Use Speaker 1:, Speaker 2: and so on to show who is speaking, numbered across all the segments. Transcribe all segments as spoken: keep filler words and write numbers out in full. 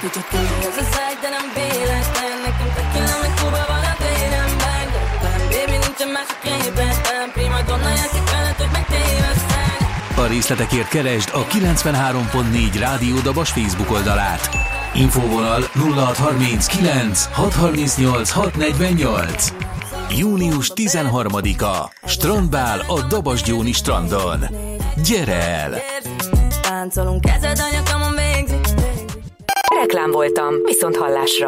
Speaker 1: Kicsit könnyű ez a száj, de nem véles. Nekem tequila, meg Kuba van a véremben. Baby, nincsen másik képben. Prima donna, játszik veled, hogy megtéveszten.
Speaker 2: A részletekért keresd a kilencvenhárom pont négy Rádió Dabas Facebook oldalát. Infóvonal nulla hat harminckilenc hat harmincnyolc hat negyvennyolc. június tizenharmadika. Strandbál a Dabasgyóni strandon. Gyere el!
Speaker 1: Táncolunk, kezed a nyakamon végzi.
Speaker 3: Reklám voltam, viszont hallásra.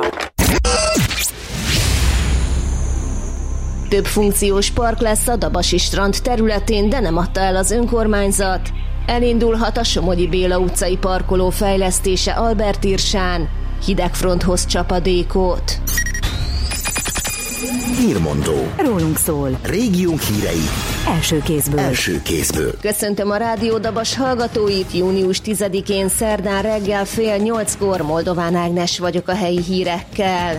Speaker 4: Több funkciós park lesz a Dabasi strand területén, de nem adta el az önkormányzat. Elindulhat a Somogyi Béla utcai parkoló fejlesztése Albertírsán. Hidegfronthoz csapadékot.
Speaker 5: Hírmondó.
Speaker 3: Rólunk szól.
Speaker 5: Régiónk hírei.
Speaker 3: Első kézből.
Speaker 5: Első kézből.
Speaker 4: Köszöntöm a Rádió Dabas hallgatóit. június tizedikén szerdán reggel fél nyolckor Moldován Ágnes vagyok a helyi hírekkel.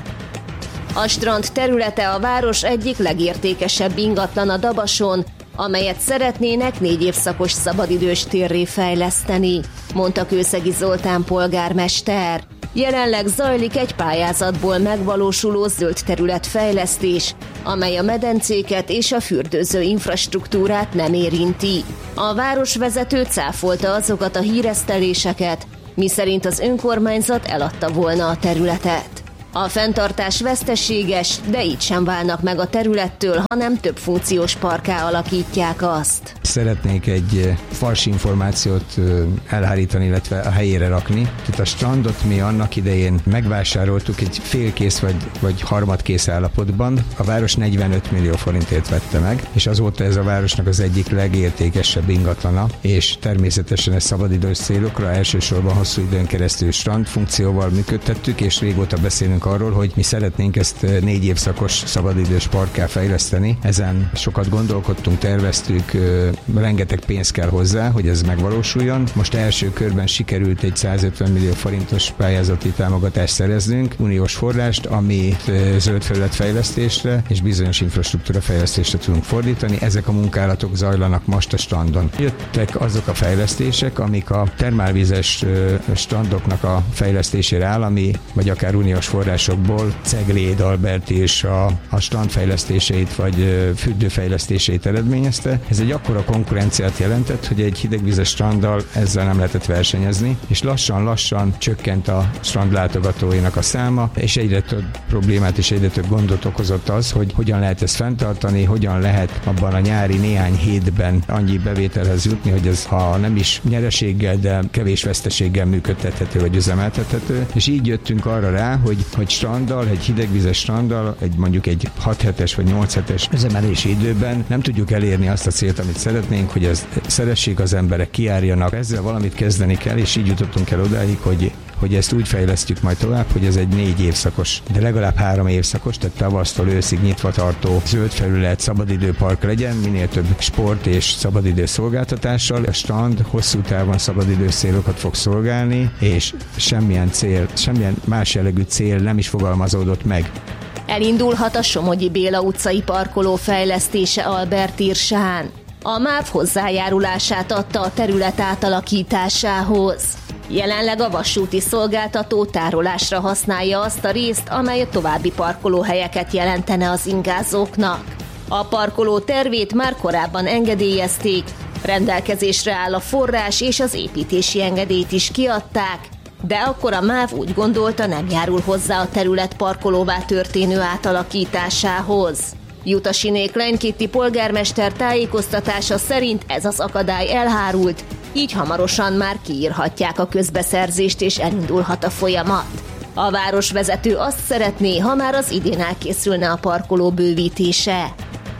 Speaker 4: A strand területe a város egyik legértékesebb ingatlan Dabason, amelyet szeretnének négy évszakos szabadidős térré fejleszteni, mondta Kőszegi Zoltán polgármester. Jelenleg zajlik egy pályázatból megvalósuló zöld területfejlesztés, amely a medencéket és a fürdőző infrastruktúrát nem érinti. A városvezető cáfolta azokat a híreszteléseket, miszerint az önkormányzat eladta volna a területet. A fenntartás veszteséges, de így sem válnak meg a területtől, hanem több funkciós parkká alakítják azt.
Speaker 6: Szeretnék egy fals információt elhárítani, illetve a helyére rakni. Tehát a strandot mi annak idején megvásároltuk egy félkész vagy, vagy harmadkész állapotban. A város negyvenöt millió forintért vette meg, és azóta ez a városnak az egyik legértékesebb ingatlana, és természetesen ez szabadidős célokra, elsősorban hosszú időn keresztül strand funkcióval működtettük, és régóta beszélünk arról, hogy mi szeretnénk ezt négy évszakos szabadidős parkká fejleszteni. Ezen sokat gondolkodtunk, terveztük, rengeteg pénz kell hozzá, hogy ez megvalósuljon. Most első körben sikerült egy százötven millió forintos pályázati támogatást szereznünk, uniós forrást, ami zöld felületfejlesztésre és bizonyos infrastruktúra fejlesztésre tudunk fordítani. Ezek a munkálatok zajlanak most a strandon. Jöttek azok a fejlesztések, amik a termálvizes strandoknak a fejlesztésére állami, vagy akár uniós forrásokból Cegléd, Albert és a, a strand fejlesztéseit vagy fürdőfejlesztéseit eredményezte. Ez egy akkora konkurenciát jelentett, hogy egy hidegvizes stranddal ezzel nem lehetett versenyezni, és lassan-lassan csökkent a strand látogatóinak a száma, és egyre több problémát és egyre több gondot okozott az, hogy hogyan lehet ezt fenntartani, hogyan lehet abban a nyári néhány hétben annyi bevételhez jutni, hogy ez ha nem is nyereséggel, de kevés veszteséggel működtethető vagy üzemeltethető, és így jöttünk arra rá, hogy, hogy stranddal, egy hidegvizes stranddal, egy mondjuk egy hat hetes vagy nyolc hetes üzemelési időben nem tudjuk elérni azt a célt, amit szeretnénk, hogy ezt szeressék az emberek, kijárjanak. Ezzel valamit kezdeni kell, és így jutottunk el odáig, hogy hogy ezt úgy fejlesztjük majd tovább, hogy ez egy négy évszakos, de legalább három évszakos, tehát tavasztól őszig nyitva tartó zöld felület, szabadidőpark legyen, minél több sport és szabadidő szolgáltatással. A strand hosszú távon szabadidős célokat fog szolgálni, és semmilyen cél, semmilyen más jellegű cél nem is fogalmazódott meg.
Speaker 4: Elindulhat a Somogyi Béla utcai parkoló fejlesztése Albertírsán. A MÁV hozzájárulását adta a terület átalakításához. Jelenleg a vasúti szolgáltató tárolásra használja azt a részt, amely a további parkolóhelyeket jelentene az ingázóknak. A parkoló tervét már korábban engedélyezték, rendelkezésre áll a forrás és az építési engedélyt is kiadták, de akkor a MÁV úgy gondolta, nem járul hozzá a terület parkolóvá történő átalakításához. Jutasinék Lenykitti polgármester tájékoztatása szerint ez az akadály elhárult, így hamarosan már kiírhatják a közbeszerzést és elindulhat a folyamat. A városvezető azt szeretné, ha már az idén elkészülne a parkoló bővítése.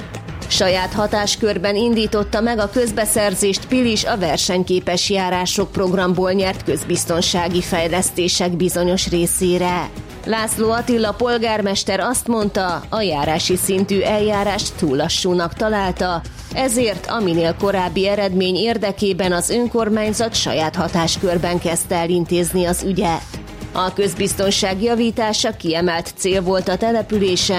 Speaker 4: Saját hatáskörben indította meg a közbeszerzést Pilis a versenyképes járások programból nyert közbiztonsági fejlesztések bizonyos részére. László Attila polgármester azt mondta, a járási szintű eljárást túl lassúnak találta, ezért a minél korábbi eredmény érdekében az önkormányzat saját hatáskörben kezdte el intézni az ügyet. A közbiztonság javítása kiemelt cél volt a településen,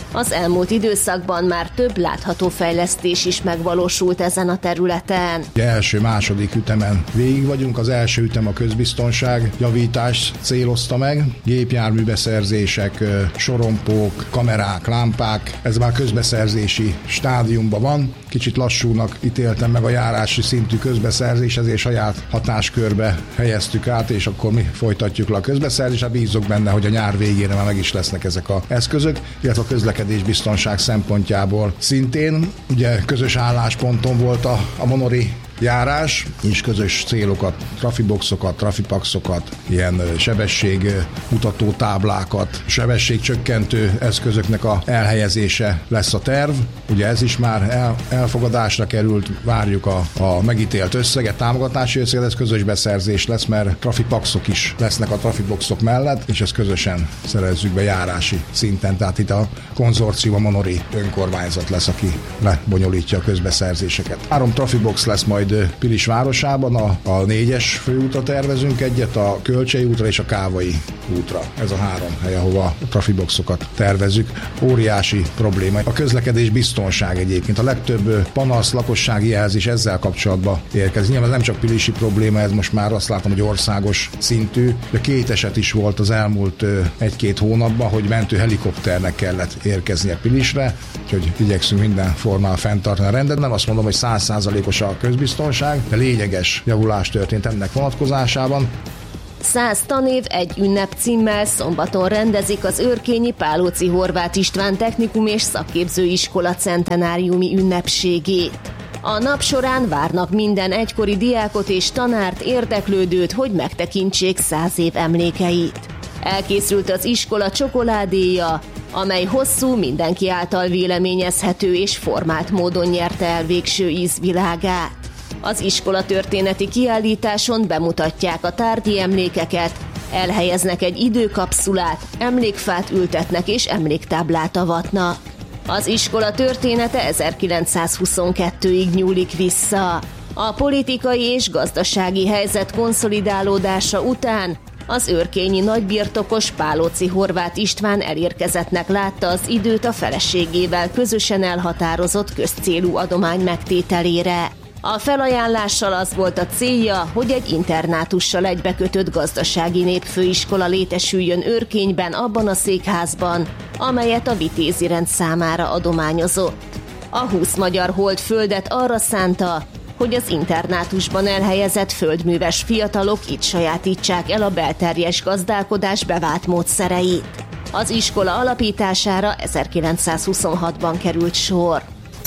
Speaker 4: Az elmúlt időszakban már több látható fejlesztés is megvalósult ezen a területen.
Speaker 7: Első-második ütemen végig vagyunk. Az első ütem a közbiztonság javítást célozta meg. Gépjárműbeszerzések, sorompók, kamerák, lámpák. Ez már közbeszerzési stádiumban van. Kicsit lassúnak ítéltem meg a járási szintű közbeszerzés, ezért saját hatáskörbe helyeztük át, és akkor mi folytatjuk le a közbeszerzést. Bízok benne, hogy a nyár végére már meg is lesznek ezek az eszközök, illetve a közlekedés biztonság szempontjából szintén. Ugye közös állásponton volt a, a monori járás, és közös célokat, trafiboxokat, trafipaxokat, ilyen sebességmutató táblákat, sebességcsökkentő eszközöknek a elhelyezése lesz a terv. Ugye ez is már el, elfogadásra került, várjuk a, a megítélt összeget, támogatási összeget, ez közös beszerzés lesz, mert trafipaxok is lesznek a trafiboxok mellett, és ezt közösen szerezzük be járási szinten, tehát itt a konzorcium, a monori önkormányzat lesz, aki lebonyolítja a közbeszerzéseket. Három trafibox lesz majd Pilis városában, a, a négyes főútra tervezünk egyet, a Kölcsei útra és a Kávai útra. Ez a három hely, ahova a trafiboxokat tervezzük. Óriási probléma. A közlekedés biztonság egyébként. A legtöbb panasz, lakossági jelzés ezzel kapcsolatban érkezik. Nyilván nem csak pilisi probléma, ez most már azt látom, hogy országos szintű. De két eset is volt az elmúlt egy-két hónapban, hogy mentő helikopternek kellett érkeznie Pilisre, úgyhogy igyekszünk minden formán fenntartani a rendet. Nem azt mondom, hogy száz százalékos a közbiztonság, de lényeges javulás történt ennek vonatkozásában.
Speaker 4: Száz tanév egy ünnep címmel szombaton rendezik az Örkényi Pálóczy Horváth István Technikum és Szakképzőiskola centenáriumi ünnepségét. A nap során várnak minden egykori diákot és tanárt, érdeklődőt, hogy megtekintsék száz év emlékeit. Elkészült az iskola csokoládéja, amely hosszú, mindenki által véleményezhető és formált módon nyerte el végső ízvilágát. Az iskola történeti kiállításon bemutatják a tárgyi emlékeket, elhelyeznek egy időkapszulát, emlékfát ültetnek és emléktáblát avatnak. Az iskola története ezerkilencszázhuszonkettőig nyúlik vissza. A politikai és gazdasági helyzet konszolidálódása után az örkényi nagybirtokos Pálóczy Horváth István elérkezettnek látta az időt a feleségével közösen elhatározott közcélú adomány megtételére. A felajánlással az volt a célja, hogy egy internátussal egybekötött gazdasági népfőiskola létesüljön Örkényben, abban a székházban, amelyet a Vitézi rend számára adományozott. A húsz magyar holdföldet arra szánta, hogy az internátusban elhelyezett földműves fiatalok itt sajátítsák el a belterjes gazdálkodás bevált módszereit. Az iskola alapítására ezerkilencszázhuszonhatban került sor.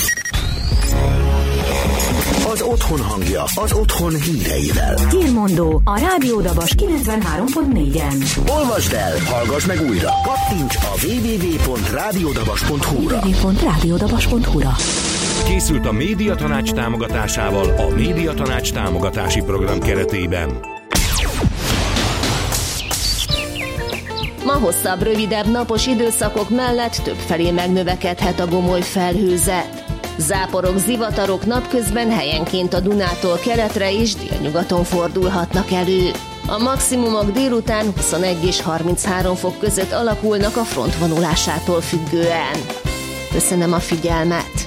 Speaker 5: Az otthon hangja, az otthon híreivel.
Speaker 3: Hírmondó a Rádió Dabas kilencvenhárom pont négyen.
Speaker 5: Olvasd el, hallgass meg újra. Kattints a double-u double-u double-u pont rádiódabas pont hu-ra.
Speaker 3: double-u double-u double-u pont rádiódabas pont hu-ra.
Speaker 2: Készült a Médiatanács támogatásával a Médiatanács támogatási program keretében.
Speaker 4: Ma hosszabb, rövidebb napos időszakok mellett többfelé megnövekedhet a gomoly felhőzet. Záporok, zivatarok napközben helyenként a Dunától keletre és délnyugaton fordulhatnak elő. A maximumok délután huszonegy és harminchárom fok között alakulnak a front vonulásától függően. Köszönöm a figyelmet!